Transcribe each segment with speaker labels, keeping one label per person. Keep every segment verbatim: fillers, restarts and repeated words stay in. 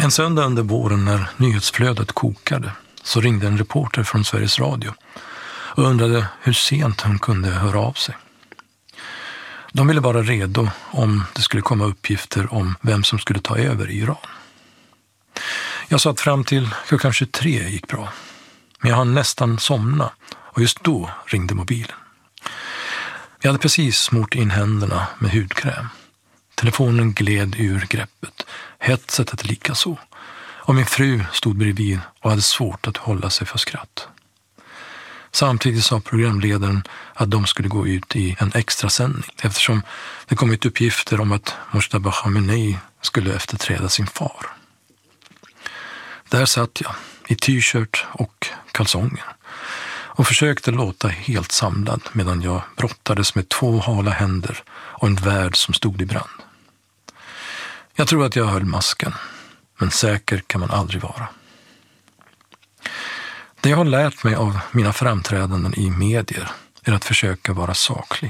Speaker 1: En söndag under våren när nyhetsflödet kokade så ringde en reporter från Sveriges Radio och undrade hur sent hon kunde höra av sig. De ville vara redo om det skulle komma uppgifter om vem som skulle ta över i Iran. Jag sa att fram till klockan tjugotre gick bra, men jag hann nästan somna och just då ringde mobilen. Jag hade precis smort in händerna med hudkräm. Telefonen gled ur greppet, headsetet lika så. Och min fru stod bredvid och hade svårt att hålla sig för skratt. Samtidigt sa programledaren att de skulle gå ut i en extra sändning eftersom det kommit uppgifter om att Mojtaba Khamenei skulle efterträda sin far. Där satt jag i t-shirt och kalsonger och försökte låta helt samlad medan jag brottades med två hala händer och en värld som stod i brand. Jag tror att jag höll masken, men säker kan man aldrig vara. Det jag har lärt mig av mina framträdanden i medier är att försöka vara saklig.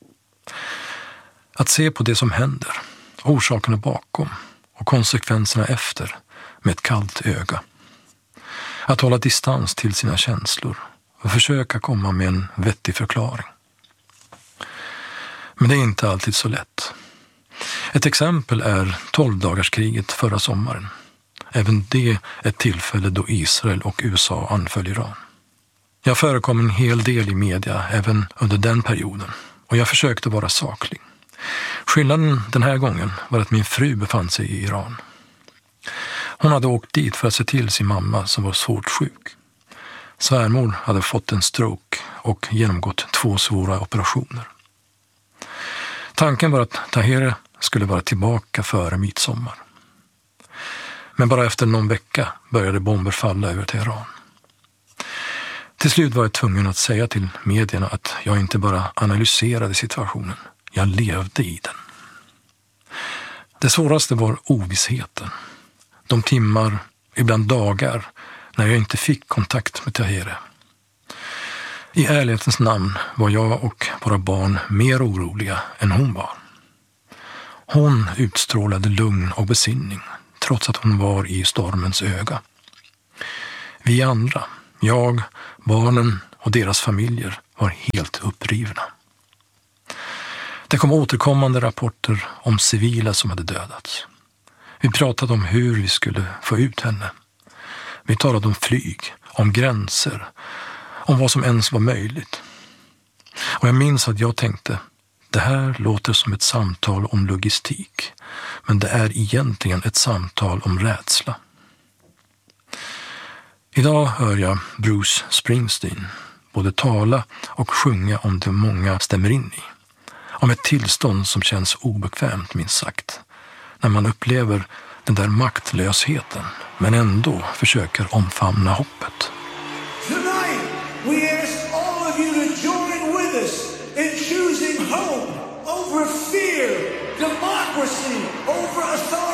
Speaker 1: Att se på det som händer, orsakerna bakom och konsekvenserna efter med ett kallt öga. Att hålla distans till sina känslor och försöka komma med en vettig förklaring. Men det är inte alltid så lätt. Ett exempel är tolvdagarskriget förra sommaren. Även det är ett tillfälle då Israel och U S A anföll Iran. Jag förekom en hel del i media även under den perioden och jag försökte vara saklig. Skillnaden den här gången var att min fru befann sig i Iran. Hon hade åkt dit för att se till sin mamma som var svårt sjuk. Svärmor hade fått en stroke och genomgått två svåra operationer. Tanken var att Tahereh skulle vara tillbaka före midsommar. Men bara efter någon vecka började bomber falla över Teheran. Till slut var jag tvungen att säga till medierna att jag inte bara analyserade situationen, jag levde i den. Det svåraste var ovissheten. De timmar, ibland dagar, när jag inte fick kontakt med Tahereh. I ärlighetens namn var jag och våra barn mer oroliga än hon var. Hon utstrålade lugn och besinning, trots att hon var i stormens öga. Vi andra, jag, barnen och deras familjer, var helt upprivna. Det kom återkommande rapporter om civila som hade dödats. Vi pratade om hur vi skulle få ut henne. Vi talade om flyg, om gränser, om vad som ens var möjligt. Och jag minns att jag tänkte, det här låter som ett samtal om logistik, men det är egentligen ett samtal om rädsla. Idag hör jag Bruce Springsteen både tala och sjunga om det många stämmer in i. Om ett tillstånd som känns obekvämt, minst sagt. När man upplever den där maktlösheten, men ändå försöker omfamna hoppet.
Speaker 2: Tonight we ask all of you to join with us in choosing hope over fear, democracy over authority.